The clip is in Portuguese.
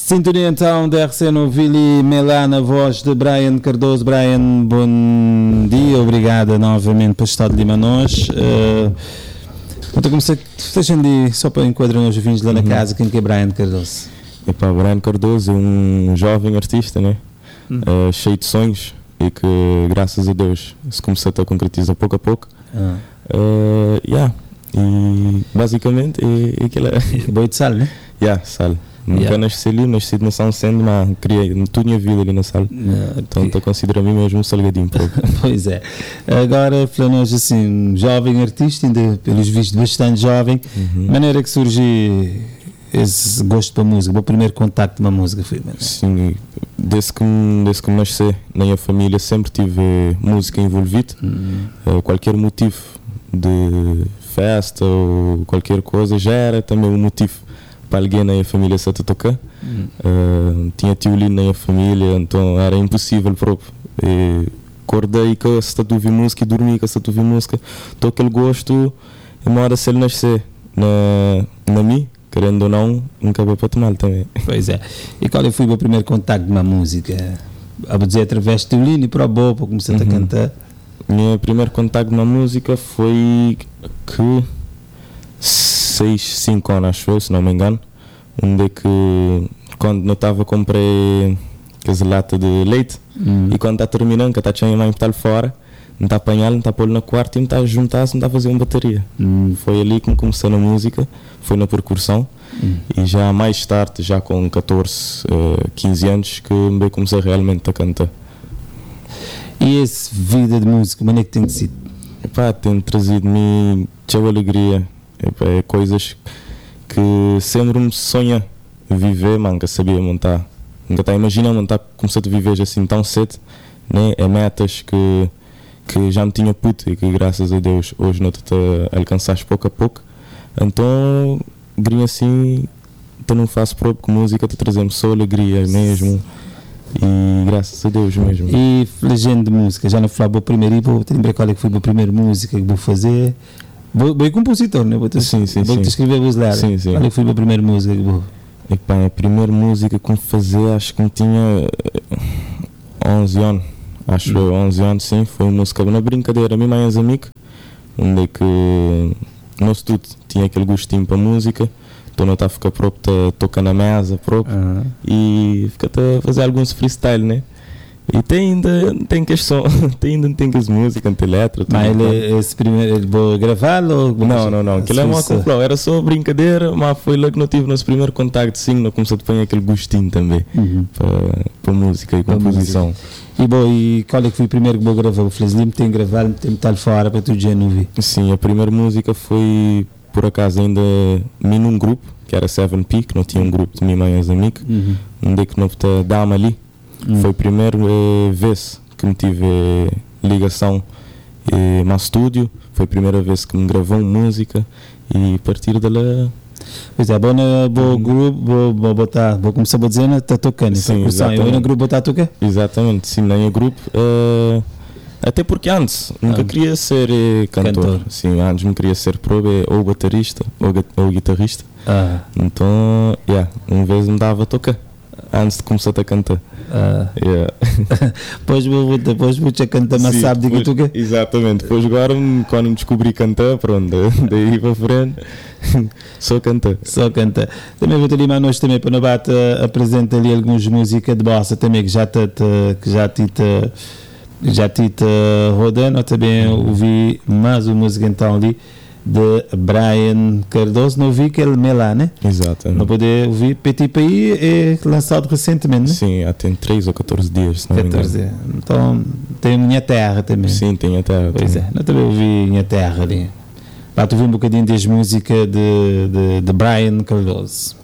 Sintonia então da RC no Vili Melana, voz de Brian Cardoso. Brian, bom dia, obrigada novamente por estar de Limanos. Então comecei, só para enquadrar os vinhos lá na casa, quem que é Brian Cardoso? Epá, Brian Cardoso é um jovem artista, né? Cheio de sonhos e que, graças a Deus, se começou a concretizar pouco a pouco. E basicamente é aquela... Boi de sal, né? Sal. Nunca nasci ali, nasci na São Sendo, mas criei toda a minha vida ali na sala. Então estou a considerar a mim mesmo um salgadinho pouco. Pois é. Agora, falamos assim, um jovem artista, ainda pelos vistos bastante jovem. Maneira que surgiu esse gosto para música, o primeiro contacto com a música foi mesmo? Sim, desde que nasci, na minha família sempre tive música envolvida. Qualquer motivo de festa ou qualquer coisa já era também um motivo para alguém na minha família se tocar. Tinha tio Lino na minha família, então era impossível próprio. Acordei com essa de ouvir música e dormi com essa de ouvir música. Então aquele gosto, uma hora se ele nascer na mim, querendo ou não, nunca vai para tomar também. Pois é. E qual foi o meu primeiro contacto com a música? A dizer através de tio Lino e para a boa, para começar a cantar? Meu primeiro contacto com a música foi que 5 anos, acho eu, se não me engano, onde que quando não estava comprei aquelas latas de leite e quando está terminando, que está a minha mãe está fora, não está a apanhar, não está a pôr no quarto e não está a juntar-se, não está a fazer uma bateria. Foi ali que comecei na música, foi na percussão e já mais tarde, já com 14, 15 anos, que me comecei realmente a cantar. E essa vida de música, como é que tem sido? Tem trazido-me muita alegria. É coisas que sempre me sonha viver, nunca sabia montar. Nunca está a imaginar montar, começar a viver assim tão cedo, né? É metas que já me tinha puto e que graças a Deus hoje não te alcançaste pouco a pouco. Então, grinha assim, eu não faço próprio com música, te trazendo só alegria mesmo. E graças a Deus mesmo. E legenda de música, já não falava o primeiro e vou lembrar qual é que foi a primeira música que vou fazer. Vou compositor, né? Sim. Vou te escrever os lados. Sim. Qual é que foi a primeira música que vou? A primeira música que me fazer, acho que me tinha 11 anos. Acho que 11 anos, sim. Foi uma música na brincadeira, a mim mais amigo, onde é que nós tudo tinha aquele gostinho para música. Então não está a ficar próprio, tocar na mesa próprio e fica a fazer alguns freestyle, né? E tem questão, ainda tem que as músicas, tem letra. Mas esse primeiro, ele vou gravá-lo? Não, aquilo é uma complô, era só brincadeira, mas foi lá que não tive nosso primeiro contacto, sim, não começou a ter aquele gostinho também para música e composição. E qual é que foi o primeiro que vou gravar? O Flaslim tem gravado, tem metal fora para tu já não ouvir? Sim, a primeira música foi, por acaso, ainda num grupo, que era 7P, que não tinha um grupo de mim e os amigos, onde é que não está dama ali. Foi a primeira vez que me tive ligação no estúdio, foi a primeira vez que me gravou música e a partir dela... Pois é, vou grupo, vou começar a dizer, está tocando, sim, eu no grupo está a tocar? Exatamente, sim, no grupo, até porque antes nunca queria ser cantor. Sim, antes me queria ser ou baterista ou guitarrista, então, uma vez me dava a tocar. Antes de começar a cantar. Depois vou te cantar, mas sabe de que tu quer? Exatamente. Depois agora, quando descobri cantar, pronto, daí para frente, só cantar. Também vou te animar nós também para nós apresentar ali algumas músicas de bossa também que já te rodando. Eu também ouvi mais uma música então ali de Brian Cardoso, não ouvi que ele Melá, né? Exatamente. Não poder ouvir, Petit Pays é lançado recentemente, né? Sim, há tem 3 ou 14 dias, se não me engano. Então tem Minha Terra também. Sim, tem Minha Terra. Pois também. Eu também ouvi Minha Terra ali. Lá tu ouvi um bocadinho das músicas de Brian Cardoso.